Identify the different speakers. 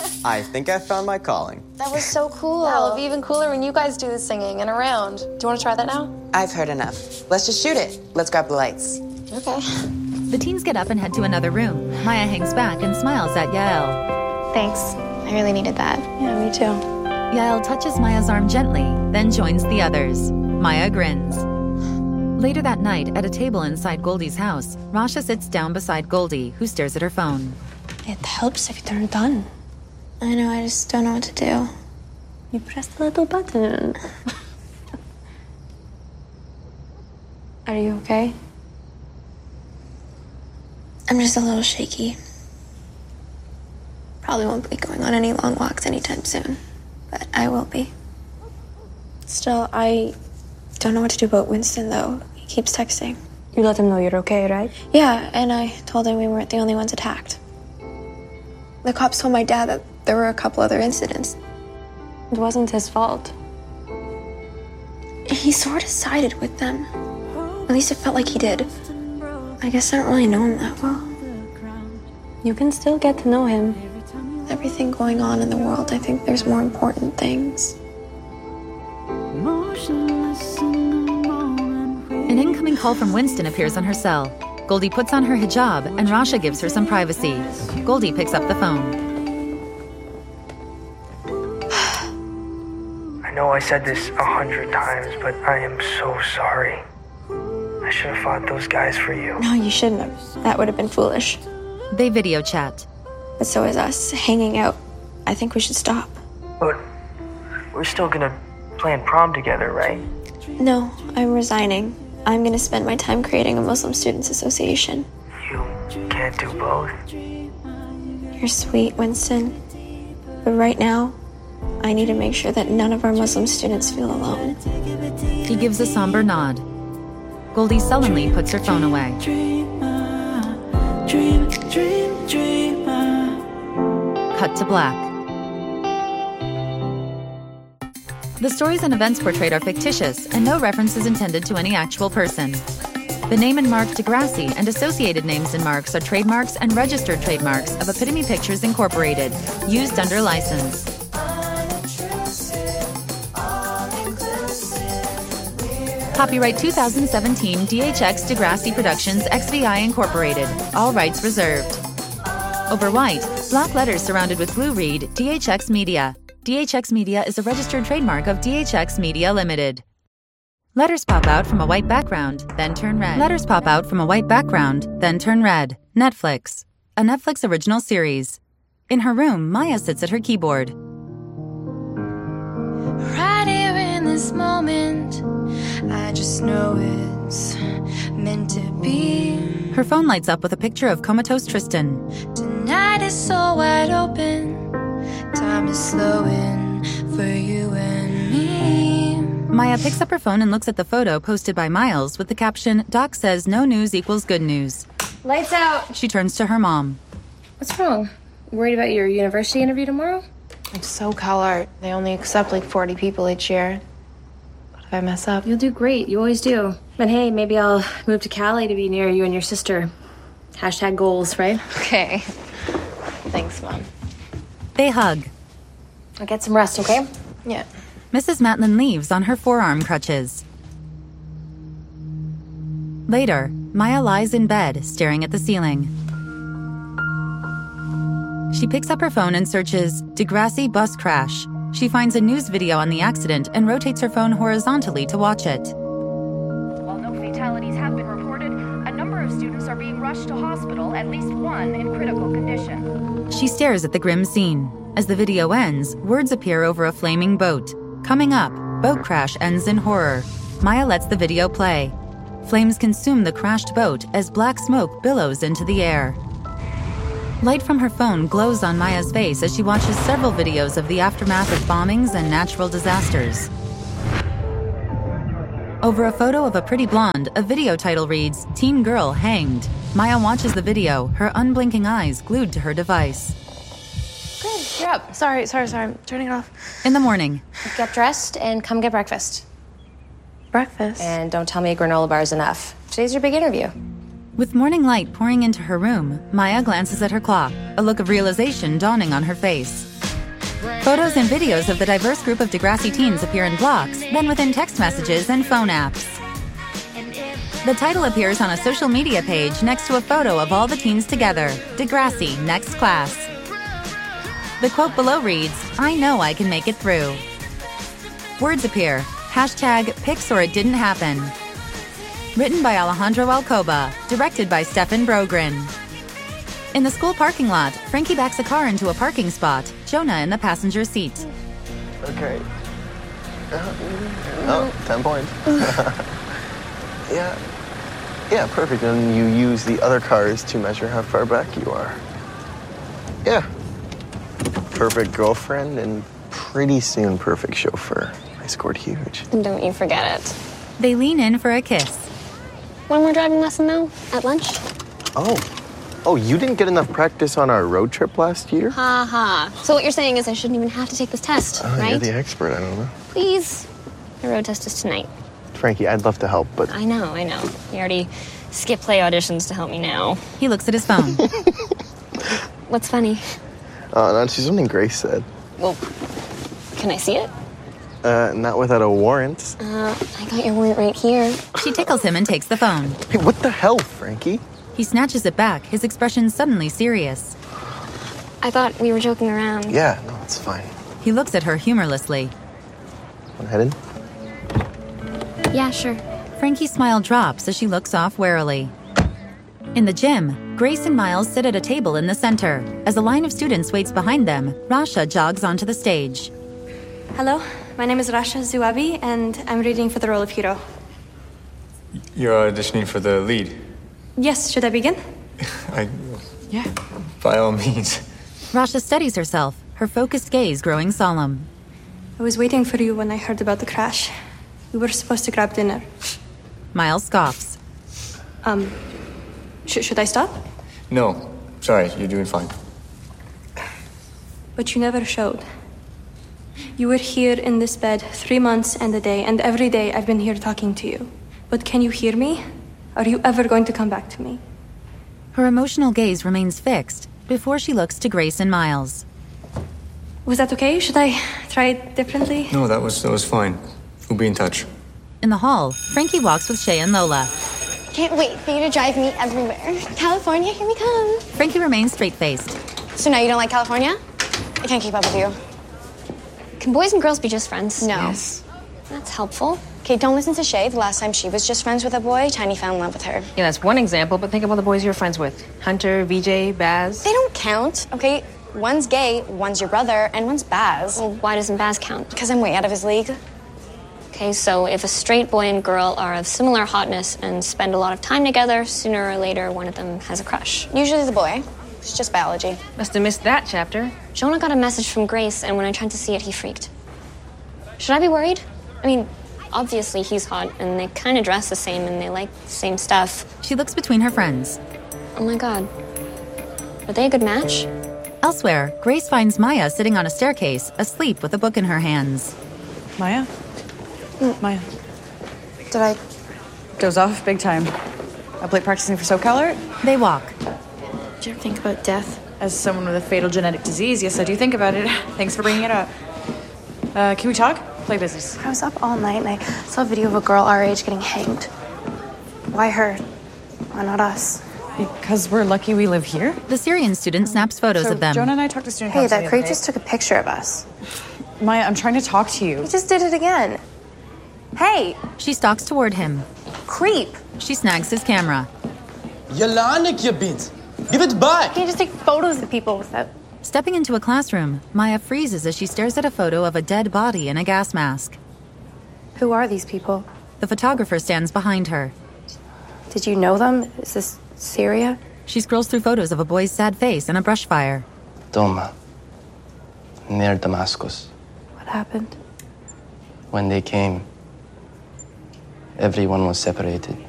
Speaker 1: I think I found my calling.
Speaker 2: That was so cool.
Speaker 3: Yeah, it'll be even cooler when you guys do the singing and around. Do you want to try that now?
Speaker 4: I've heard enough. Let's just shoot it. Let's grab the lights.
Speaker 3: Okay.
Speaker 5: The teens get up and head to another room. Maya hangs back and smiles at Yael.
Speaker 2: Thanks. I really needed that.
Speaker 3: Yeah, me too.
Speaker 5: Yael touches Maya's arm gently, then joins the others. Maya grins. Later that night, at a table inside Goldie's house, Rasha sits down beside Goldie, who stares at her phone.
Speaker 2: It helps if they're done. I know, I just don't know what to do.
Speaker 3: You press the little button. Are you okay?
Speaker 2: I'm just a little shaky. Probably won't be going on any long walks anytime soon, but I will be. Still, I don't know what to do about Winston, though. He keeps texting.
Speaker 3: You let him know you're okay, right?
Speaker 2: Yeah, and I told him we weren't the only ones attacked. The cops told my dad that there were a couple other incidents.
Speaker 3: It wasn't his fault.
Speaker 2: He sort of sided with them. At least it felt like he did. I guess I don't really know him that well.
Speaker 3: You can still get to know him.
Speaker 2: With everything going on in the world, I think there's more important things.
Speaker 5: An incoming call from Winston appears on her cell. Goldie puts on her hijab, and Rasha gives her some privacy. Goldie picks up the phone.
Speaker 6: I know I said this 100 times, but I am so sorry. I should have fought those guys for you.
Speaker 2: No, you shouldn't have. That would have been foolish.
Speaker 5: They video chat.
Speaker 2: But so is us, hanging out. I think we should stop.
Speaker 6: But we're still gonna plan prom together, right?
Speaker 2: No, I'm resigning. I'm gonna spend my time creating a Muslim Students Association.
Speaker 6: You can't do both.
Speaker 2: You're sweet, Winston. But right now, I need to make sure that none of our Muslim students feel alone.
Speaker 5: He gives a somber nod. Goldie sullenly puts her phone away. Cut to black. The stories and events portrayed are fictitious, and no reference is intended to any actual person. The name and mark Degrassi and associated names and marks are trademarks and registered trademarks of Epitome Pictures Incorporated, used under license. Copyright 2017 DHX Degrassi Productions XVI Incorporated. All rights reserved. Over white, black letters surrounded with blue read DHX Media. DHX Media is a registered trademark of DHX Media Limited. Letters pop out from a white background, then turn red. Letters pop out from a white background, then turn red. Netflix. A Netflix original series. In her room, Maya sits at her keyboard.
Speaker 7: Right here in this moment, I just know it's meant to be.
Speaker 5: Her phone lights up with a picture of comatose Tristan.
Speaker 7: Tonight is so wide open. Time is slowing for you and me.
Speaker 5: Maya picks up her phone and looks at the photo posted by Miles with the caption, "Doc says no news equals good news."
Speaker 3: Lights out.
Speaker 5: She turns to her mom.
Speaker 3: What's wrong? Worried about your university interview tomorrow?
Speaker 8: It's so CalArt. They only accept like 40 people each year. What if I mess up?
Speaker 3: You'll do great. You always do. But hey, maybe I'll move to Cali to be near you and your sister. Hashtag goals, right?
Speaker 8: Okay. Thanks, Mom.
Speaker 5: They hug.
Speaker 3: I'll get some rest, okay?
Speaker 8: Yeah.
Speaker 5: Mrs. Matlin leaves on her forearm crutches. Later, Maya lies in bed, staring at the ceiling. She picks up her phone and searches Degrassi bus crash. She finds a news video on the accident and rotates her phone horizontally to watch it.
Speaker 9: While no fatalities have been reported, a number of students are being rushed to hospital, at least one in critical condition.
Speaker 5: She stares at the grim scene. As the video ends, words appear over a flaming boat. Coming up, boat crash ends in horror. Maya lets the video play. Flames consume the crashed boat as black smoke billows into the air. Light from her phone glows on Maya's face as she watches several videos of the aftermath of bombings and natural disasters. Over a photo of a pretty blonde, a video title reads, "Teen Girl Hanged." Maya watches the video, her unblinking eyes glued to her device.
Speaker 8: Good, you're up. Sorry. I'm turning it off.
Speaker 5: In the morning.
Speaker 3: Get dressed and come get breakfast.
Speaker 8: Breakfast?
Speaker 3: And don't tell me a granola bar is enough. Today's your big interview.
Speaker 5: With morning light pouring into her room, Maya glances at her clock, a look of realization dawning on her face. Photos and videos of the diverse group of Degrassi teens appear in blocks, then within text messages and phone apps. The title appears on a social media page next to a photo of all the teens together, Degrassi Next Class. The quote below reads, "I know I can make it through." Words appear, hashtag pics or it didn't happen. Written by Alejandro Alcoba, directed by Stefan Brogren. In the school parking lot, Frankie backs a car into a parking spot, Jonah in the passenger seat.
Speaker 10: Okay. Oh, 10 points. Yeah, perfect. And you use the other cars to measure how far back you are. Yeah. Perfect girlfriend and pretty soon perfect chauffeur. I scored huge.
Speaker 2: And don't you forget it.
Speaker 5: They lean in for a kiss.
Speaker 2: One more driving lesson, though, at lunch.
Speaker 10: Oh, you didn't get enough practice on our road trip last year?
Speaker 2: Ha ha. So what you're saying is I shouldn't even have to take this test, right?
Speaker 10: You're the expert, I don't know.
Speaker 2: Please. The road test is tonight.
Speaker 10: Frankie, I'd love to help, but...
Speaker 2: I know. You already skipped play auditions to help me now.
Speaker 5: He looks at his phone.
Speaker 2: What's funny?
Speaker 10: No, it's just something Grace said.
Speaker 2: Well, can I see it?
Speaker 10: Not without a warrant.
Speaker 2: I got your warrant right here.
Speaker 5: She tickles him and takes the phone.
Speaker 10: Hey, what the hell, Frankie?
Speaker 5: He snatches it back, his expression suddenly serious.
Speaker 2: I thought we were joking around.
Speaker 10: Yeah, no, it's fine.
Speaker 5: He looks at her humorlessly.
Speaker 10: Want to head in?
Speaker 2: Yeah, sure.
Speaker 5: Frankie's smile drops as she looks off warily. In the gym, Grace and Miles sit at a table in the center. As a line of students waits behind them, Rasha jogs onto the stage.
Speaker 11: Hello, my name is Rasha Zuabi, and I'm reading for the role of hero.
Speaker 12: You're auditioning for the lead?
Speaker 11: Yes, should I begin?
Speaker 12: Yeah. By all means.
Speaker 5: Rasha steadies herself, her focused gaze growing solemn.
Speaker 11: I was waiting for you when I heard about the crash. We were supposed to grab dinner.
Speaker 5: Miles scoffs.
Speaker 11: Should I stop?
Speaker 12: No. Sorry, you're doing fine.
Speaker 11: But you never showed. You were here in this bed 3 months and a day, and every day I've been here talking to you. But can you hear me? Are you ever going to come back to me?
Speaker 5: Her emotional gaze remains fixed before she looks to Grace and Miles.
Speaker 11: Was that okay? Should I try it differently?
Speaker 12: No, that was fine. We'll be in touch.
Speaker 5: In the hall, Frankie walks with Shay and Lola.
Speaker 2: Can't wait for you to drive me everywhere. California, here we come.
Speaker 5: Frankie remains straight-faced.
Speaker 2: So now you don't like California? I can't keep up with you. Can boys and girls be just friends? No.
Speaker 8: Yes.
Speaker 2: That's helpful. Okay, don't listen to Shay. The last time she was just friends with a boy, Tiny fell in love with her.
Speaker 3: Yeah, that's one example, but think of all the boys you're friends with. Hunter, VJ, Baz.
Speaker 2: They don't count, okay? One's gay, one's your brother, and one's Baz. Well, why doesn't Baz count? Because I'm way out of his league. Okay, so if a straight boy and girl are of similar hotness and spend a lot of time together, sooner or later one of them has a crush. Usually the boy. It's just biology.
Speaker 3: Must have missed that chapter.
Speaker 2: Jonah got a message from Grace, and when I tried to see it, he freaked. Should I be worried? I mean, obviously he's hot, and they kind of dress the same, and they like the same stuff.
Speaker 5: She looks between her friends.
Speaker 2: Oh my god. Are they a good match?
Speaker 5: Elsewhere, Grace finds Maya sitting on a staircase, asleep with a book in her hands.
Speaker 13: Maya? Maya.
Speaker 8: Did I
Speaker 13: Goes off big time. Up late practicing for SoCal Art?
Speaker 5: They walk.
Speaker 8: Did you ever think about death?
Speaker 13: As someone with a fatal genetic disease, yes, I do think about it. Thanks for bringing it up. Can we talk? Play business.
Speaker 8: I was up all night and I saw a video of a girl our age getting hanged. Why her? Why not us?
Speaker 13: Because we're lucky we live here.
Speaker 5: The Syrian student snaps photos of them.
Speaker 13: Jonah and I talked to student
Speaker 8: Hey,
Speaker 13: council
Speaker 8: that
Speaker 13: the
Speaker 8: creep
Speaker 13: other
Speaker 8: just
Speaker 13: day.
Speaker 8: took a picture of us.
Speaker 13: Maya, I'm trying to talk to you.
Speaker 8: He just did it again. Hey!
Speaker 5: She stalks toward him.
Speaker 8: Creep!
Speaker 5: She snags his camera.
Speaker 1: Yalanik, you bint. Give it back!
Speaker 8: Can't just take photos of people without...
Speaker 5: Stepping into a classroom, Maya freezes as she stares at a photo of a dead body in a gas mask.
Speaker 8: Who are these people?
Speaker 5: The photographer stands behind her.
Speaker 8: Did you know them? Is this Syria?
Speaker 5: She scrolls through photos of a boy's sad face and a brush fire.
Speaker 14: Doma, near Damascus.
Speaker 8: What happened?
Speaker 14: When they came, everyone was separated.